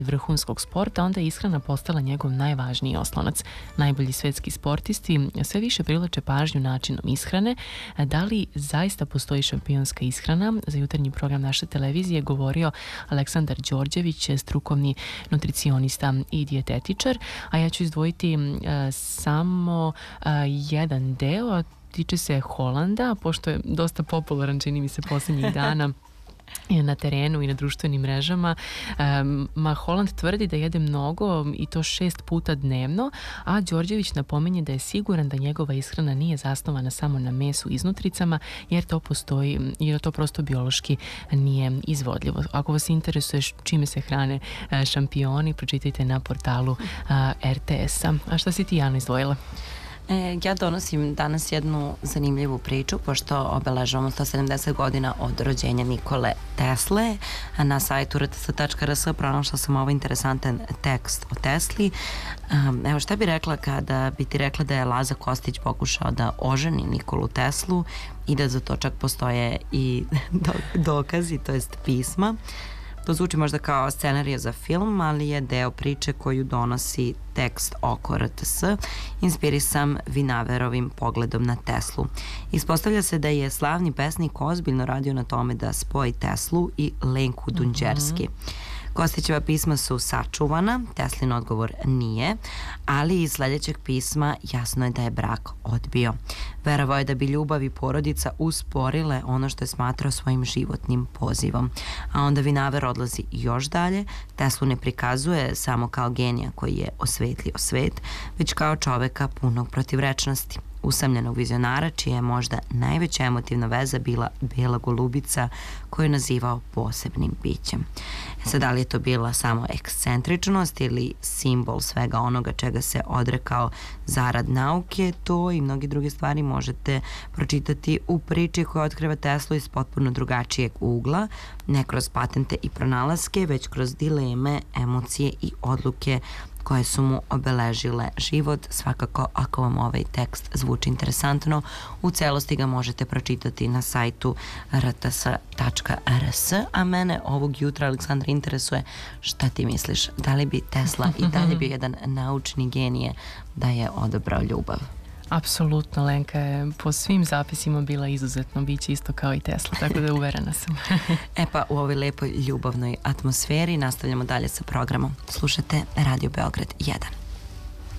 vrhunskog sporta, onda je ishrana postala njegov najvažniji oslonac. Najbolji svetski sportisti sve više privlače pažnju načinom ishrane. Da li zaista postoji šampionska ishrana? Za jutarnji program naše televizije govorio Aleksandar Đorđević, strukovni nutricionista i dijetetičar, a ja ću izdvojiti samo jedan deo, a tiče se Holanda, pošto je dosta popularan, čini mi se, posljednjih dana na terenu i na društvenim mrežama. Holland tvrdi da jede mnogo i to 6 puta dnevno, a Đorđević napominje da je siguran da njegova ishrana nije zasnovana samo na mesu i iznutricama, jer to prosto biološki nije izvodljivo. Ako vas interesuje čime se hrane šampioni, pročitajte na portalu RTS-a. A šta si ti, Jana, izdvojila? Ja donosim danas jednu zanimljivu priču, pošto obeležavamo 170 godina od rođenja Nikole Tesle. Na sajtu rts.rs pronašla sam ovaj interesantan tekst o Tesli. Evo, šta bi rekla kada bi ti rekla da je Laza Kostić pokušao da oženi Nikolu Teslu i da za to čak postoje i dokazi, to jest pisma. To zvuči možda kao scenarij za film, ali je deo priče koju donosi tekst oko RTS, inspirisan Vinaverovim pogledom na Teslu. Ispostavlja se da je slavni pesnik ozbiljno radio na tome da spoji Teslu i Lenku Dunđerski. Kostićeva pisma su sačuvana, Teslin odgovor nije, ali iz sljedećeg pisma jasno je da je brak odbio. Verovao je da bi ljubav i porodica usporile ono što je smatrao svojim životnim pozivom. A onda Vinaver odlazi još dalje. Teslu ne prikazuje samo kao genija koji je osvetlio svet, već kao čoveka punog protivrečnosti. Usamljenog vizionara čija je možda najveća emotivna veza bila bela golubica koju je nazivao posebnim bićem. Sad, da li je to bila samo ekscentričnost ili simbol svega onoga čega se odrekao zarad nauke, to i mnogi druge stvari možete pročitati u priči koja otkriva Teslu iz potpuno drugačijeg ugla, ne kroz patente i pronalaske, već kroz dileme, emocije i odluke koje su mu obeležile život. Svakako, ako vam ovaj tekst zvuči interesantno, u celosti ga možete pročitati na sajtu rts.rs. A mene ovog jutra, Aleksandra, interesuje šta ti misliš, da li bi Tesla i dalje bio jedan naučni genije da je odabrao ljubav? Apsolutno, Lenka je po svim zapisima bila izuzetno biće, isto kao i Tesla, tako da uverena sam. Pa u ovoj lepoj ljubavnoj atmosferi nastavljamo dalje sa programom. Slušate Radio Beograd 1.